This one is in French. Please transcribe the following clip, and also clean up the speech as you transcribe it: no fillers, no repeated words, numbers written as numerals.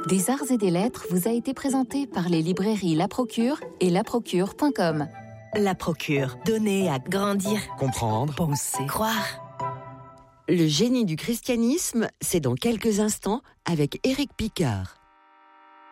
Des arts et des lettres vous a été présenté par les librairies La Procure et laprocure.com. La Procure, donner à grandir, comprendre, penser, croire. Le génie du christianisme, c'est dans quelques instants avec Éric Picard.